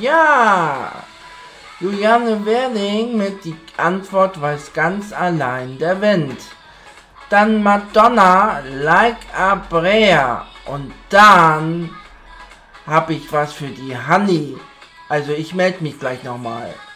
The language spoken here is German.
Ja! Juliane Werding mit die Antwort weiß ganz allein der Wind. Dann Madonna, Like a Prayer. Und dann habe ich was für die Honey. Also ich melde mich gleich nochmal.